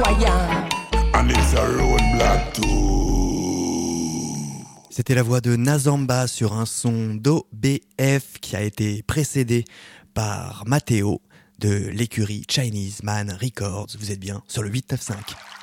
citoyen. And it's a roadblock too. C'était la voix de Nazamba sur un son d'OBF qui a été précédé par Matteo de l'écurie Chinese Man Records. Vous êtes bien sur le 895.